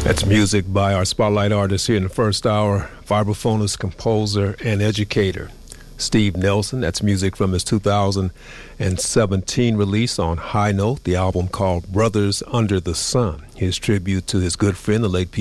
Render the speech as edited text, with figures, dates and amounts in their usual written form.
That's music by our spotlight artist here in the first hour, vibraphonist, composer, and educator, Steve Nelson. That's music from his 2017 release on High Note, the album called Brothers Under the Sun, his tribute to his good friend, the late